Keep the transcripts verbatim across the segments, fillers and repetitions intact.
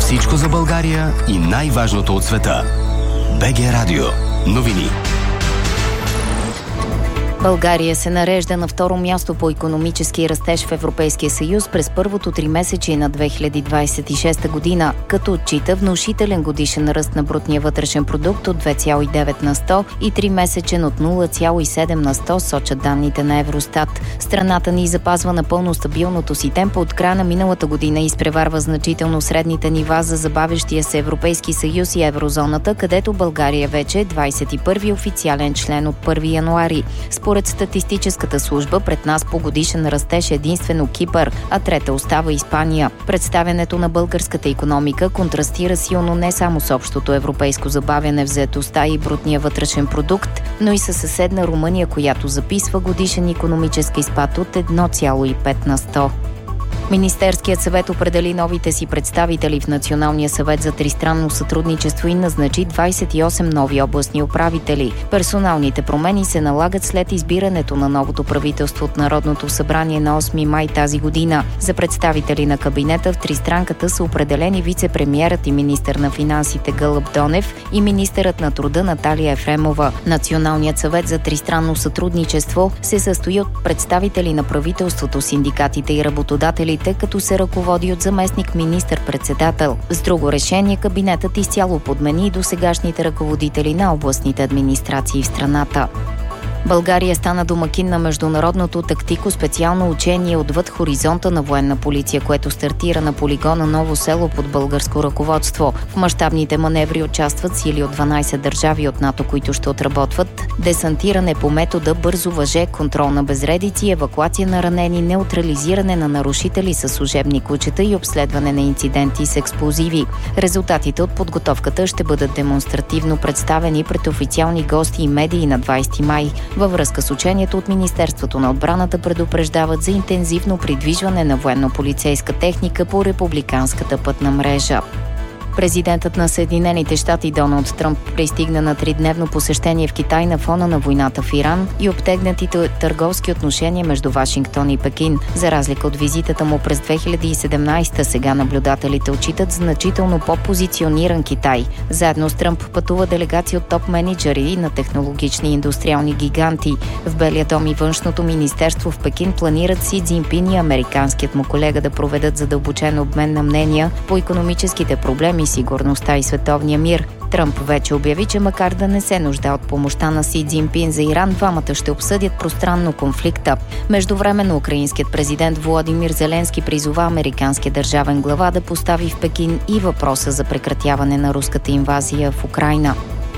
Всичко за България и най-важното от света. БГ Радио. Новини. България се нарежда на второ място по икономически растеж в Европейския съюз през първото тримесечие на две хиляди двадесет и шеста година, като отчита внушителен годишен ръст на брутния вътрешен продукт от две цяло и девет на сто и тримесечен от нула цяло и седем на сто, сочат данните на Евростат. Страната ни запазва напълно стабилното си темпо от края на миналата година и изпреварва значително средните нива за забавящия се Европейски съюз и еврозоната, където България вече е двадесет и първи официален член от първи януари. Според статистическата служба, пред нас по годишен растеж единствено Кипър, а трета остава Испания. Представянето на българската икономика контрастира силно не само с общото европейско забавяне в заетостта и брутния вътрешен продукт, но и със съседна Румъния, която записва годишен икономически спад от едно цяло и пет на сто. Министерският съвет определи новите си представители в Националния съвет за тристранно сътрудничество и назначи двадесет и осем нови областни управители. Персоналните промени се налагат след избирането на новото правителство от Народното събрание на осми май тази година. За представители на кабинета в тристранката са определени вице-премиерът и министър на финансите Гълъб Донев и министърът на труда Наталия Ефремова. Националният съвет за тристранно сътрудничество се състои от представители на правителството, синдикатите и работодатели, като се ръководи от заместник министър-председател. С друго решение кабинетът изцяло подмени досегашните ръководители на областните администрации в страната. България стана домакин на международното тактико специално учение отвъд хоризонта на военна полиция, което стартира на полигона Ново село под българско ръководство. В мащабните маневри участват сили от дванадесет държави от НАТО, които ще отработват десантиране по метода бързо въже, контрол на безредици, евакуация на ранени, неутрализиране на нарушители с служебни кучета и обследване на инциденти с експлозиви. Резултатите от подготовката ще бъдат демонстративно представени пред официални гости и медии на двадесети май. Във връзка с учението от Министерството на отбраната предупреждават за интензивно придвижване на военно-полицейска техника по републиканската пътна мрежа. Президентът на Съединените щати Доналд Тръмп пристигна на тридневно посещение в Китай на фона на войната в Иран и обтегнатите търговски отношения между Вашингтон и Пекин. За разлика от визитата му през две хиляди и седемнадесета, сега наблюдателите отчитат значително по-позициониран Китай. Заедно с Тръмп пътува делегация от топ-менеджери на технологични и индустриални гиганти. В Белия дом и Външното министерство в Пекин планират Си Цзинпин и американският му колега да проведат задълбочен обмен на мнения по икономическите проблеми, сигурността и световния мир. Тръмп вече обяви, че макар да не се нужда от помощта на Си Цзинпин за Иран, двамата ще обсъдят пространно конфликта. Междувременно украинският президент Володимир Зеленски призова американския държавен глава да постави в Пекин и въпроса за прекратяване на руската инвазия в Украйна.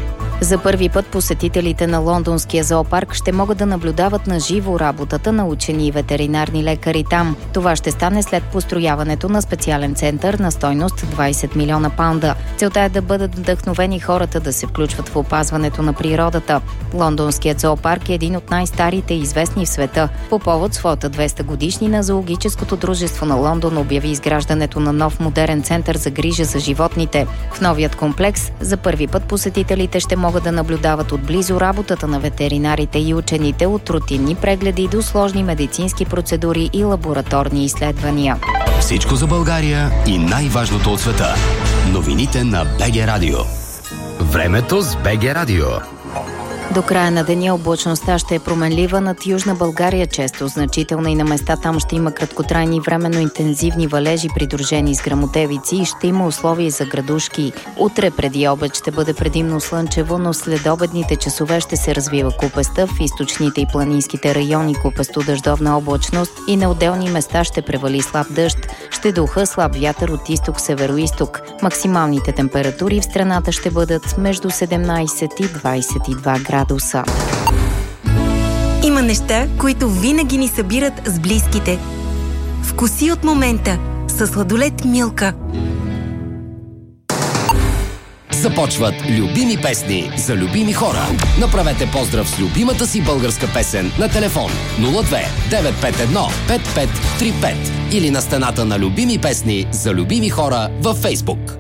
За първи път посетителите на лондонския зоопарк ще могат да наблюдават на живо работата на учени и ветеринарни лекари там. Това ще стане след построяването на специален център на стойност двадесет милиона паунда. Целта е да бъдат вдъхновени хората да се включват в опазването на природата. Лондонският зоопарк е един от най-старите и известни в света. По повод своята двеста годишнина, Зоологическото дружество на Лондон обяви изграждането на нов модерен център за грижа за животните. В новият комплекс за първи път посетителите ще могат могат да наблюдават отблизо работата на ветеринарите и учените от рутинни прегледи до сложни медицински процедури и лабораторни изследвания. Всичко за България и най-важното от света. Новините на БГ Радио. Времето с БГ Радио. До края на деня облачността ще е променлива над Южна България, често значителна и на места там ще има краткотрайни временно интензивни валежи, придружени с гръмотевици и ще има условия за градушки. Утре преди обед ще бъде предимно слънчево, но след обедните часове ще се развива купеста, в източните и планинските райони купесто дъждовна облачност и на отделни места ще превали слаб дъжд. Ще духа слаб вятър от изток-североизток. Максималните температури в страната ще бъдат между седемнадесет и двадесет и два градуса. Има неща, които винаги ни събират с близките. Вкуси от момента със сладолед Милка. Започват любими песни за любими хора. Направете поздрав с любимата си българска песен на телефон нула две девет пет едно пет пет три пет или на стената на любими песни за любими хора във Фейсбук.